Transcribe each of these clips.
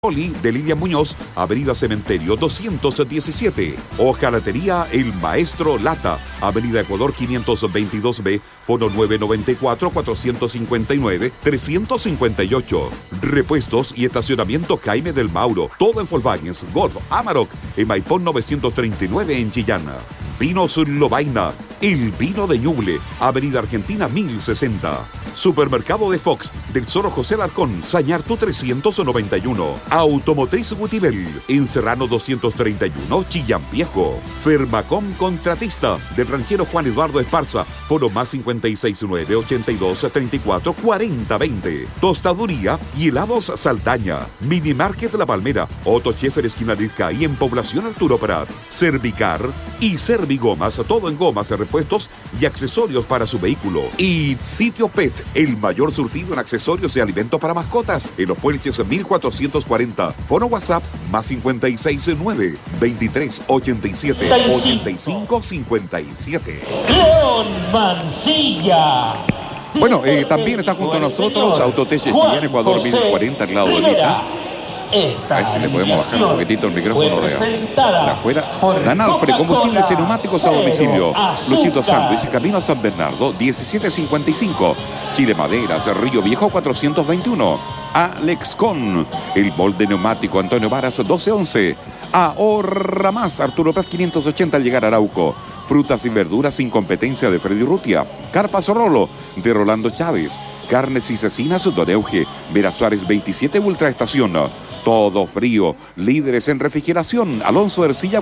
Oli de Lidia Muñoz, Avenida Cementerio 217. Hojalatería El Maestro Lata, Avenida Ecuador 522B, Fono 994-459-358. Repuestos y estacionamiento Jaime del Mauro, todo en Volkswagen, Golf, Amarok, en Maipón 939 en Chillán. Vinos Lobaina, el vino de Ñuble, Avenida Argentina 1060. Supermercado de Fox, del Zorro José Alarcón, Sañarto 391. Automotriz Gutibel, en Serrano 231, Chillán Viejo. Fermacom Contratista, del ranchero Juan Eduardo Esparza, Foro más 569-8234-4020. Tostaduría y helados Saldaña. Mini Market La Palmera, Otto Scheffer esquina Lirca y en Población Arturo Prat. Servicar y Servigomas, todo en gomas, repuestos y accesorios para su vehículo. Y Sitio Pet, el mayor surtido en accesorios y alimentos para mascotas, en los Puelches 1440. Fono WhatsApp más 569-2387-8557. León Mancilla. Bueno, también está junto a nosotros Autotech Chillán Ecuador 1040 al lado de Lita. A ver si le podemos bajar un poquitito el micrófono de afuera. Danalfre, combustibles y neumáticos a domicilio. Luchito Sándwich, camino a San Bernardo, 1755. Chile Maderas, Río Viejo, 421. Alex Con, el molde neumático Antonio Varas, 1211. Ahorra más, Arturo Prat, 580 al llegar a Arauco. Frutas y verduras sin competencia de Freddy Rutia. Carpas Rolo, de Rolando Chávez. Carnes y cecinas, Don Euge. Vera Suárez, 27, Ultraestación. Todo frío, líderes en refrigeración, Alonso Ercilla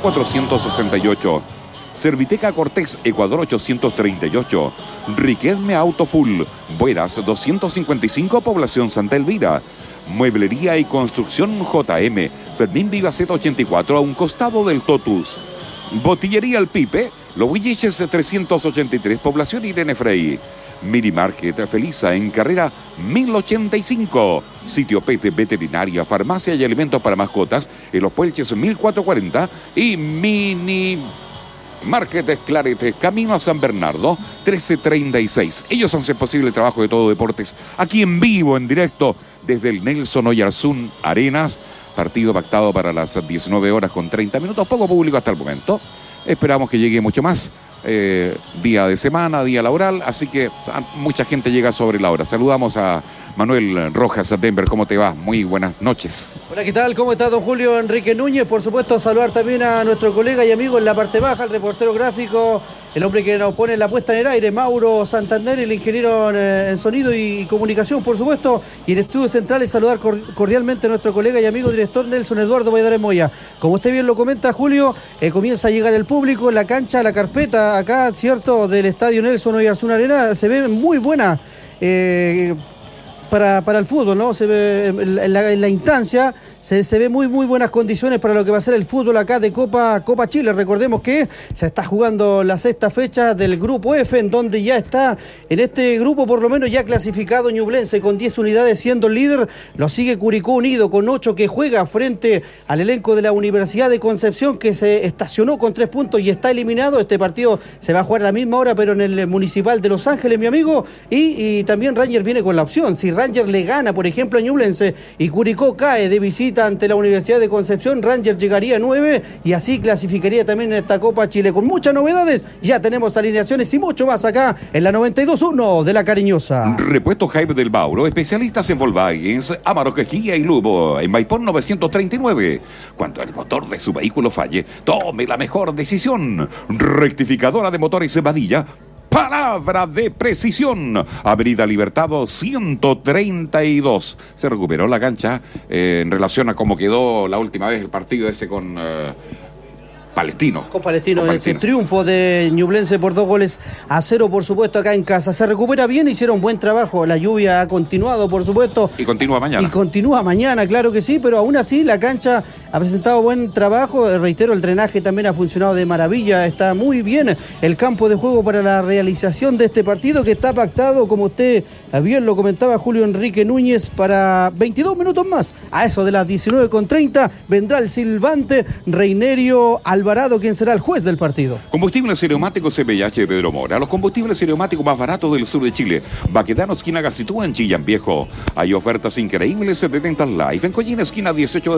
468. Serviteca Cortés, Ecuador 838. Riquelme Auto Full, Bueras 255, Población Santa Elvira. Mueblería y Construcción JM, Fermín Vivaceta 84, a un costado del Totus. Botillería El Pipe, Los Huilliches 383, Población Irene Frey. Mini Market Felisa en carrera 1085. Sitio Pete, veterinaria, farmacia y alimentos para mascotas en los Puelches 1440 y Mini Market Esclarete, camino a San Bernardo 1336. Ellos hacen posible el trabajo de Todo Deportes aquí en vivo, en directo desde el Nelson Oyarzún Arenas. Partido pactado para las 19 horas con 30 minutos. Poco público hasta el momento. Esperamos que llegue mucho más. Día de semana, día laboral, así que mucha gente llega sobre la hora. Saludamos a Manuel Rojas, Denver, ¿cómo te va? Muy buenas noches. Hola, ¿qué tal? ¿Cómo está don Julio Enrique Núñez? Por supuesto, saludar también a nuestro colega y amigo en la parte baja, el reportero gráfico, el hombre que nos pone la puesta en el aire, Mauro Santander, el ingeniero en sonido y comunicación, por supuesto, y en estudios centrales saludar cordialmente a nuestro colega y amigo director Nelson Eduardo Valladares Moya. Como usted bien lo comenta, Julio, comienza a llegar el público en la cancha, la carpeta acá, ¿cierto?, del estadio Nelson Oyarzún Arena, se ve muy buena para el fútbol, ¿no? Se ve en la instancia, se ve muy buenas condiciones para lo que va a ser el fútbol acá de Copa Chile. Recordemos que se está jugando la sexta fecha del Grupo F, en donde ya está en este grupo por lo menos ya clasificado Ñublense con 10 unidades siendo el líder. Lo sigue Curicó Unido con 8, que juega frente al elenco de la Universidad de Concepción, que se estacionó con 3 puntos y está eliminado. Este partido se va a jugar a la misma hora, pero en el Municipal de Los Ángeles, mi amigo. Y también Ranger viene con la opción. Si Ranger le gana, por ejemplo, a Ñublense y Curicó cae de visita ante la Universidad de Concepción, Ranger llegaría a 9 y así clasificaría también en esta Copa Chile. Con muchas novedades, ya tenemos alineaciones y mucho más acá en la 92.1 de La Cariñosa. Repuesto Jaime del Mauro, especialistas en Volkswagen, Amarok, Kia y Lubo, en Maipón 939. Cuando el motor de su vehículo falle, tome la mejor decisión. Rectificadora de motores Badilla. Palabra de precisión. Avenida Libertado 132. Se recuperó la cancha en relación a cómo quedó la última vez el partido ese con Palestino. Con Palestino. Ese triunfo de Ñublense por 2-0, por supuesto, acá en casa. Se recupera bien, hicieron buen trabajo. La lluvia ha continuado, por supuesto. Y continúa mañana. Y continúa mañana, claro que sí, pero aún así la cancha ha presentado buen trabajo. Reitero, el drenaje también ha funcionado de maravilla. Está muy bien el campo de juego para la realización de este partido, que está pactado, como usted bien lo comentaba, Julio Enrique Núñez, para 22 minutos más. A eso de las 19:30 vendrá el silbante Reinerio Alonso Alvarado quien será el juez del partido. Combustibles Neumáticos CBH de Pedro Mora. Los combustibles neumáticos más baratos del sur de Chile. Baquedano, esquina Gacitúa, en Chillán Viejo. Hay ofertas increíbles de Dental Life. En Collina, esquina 18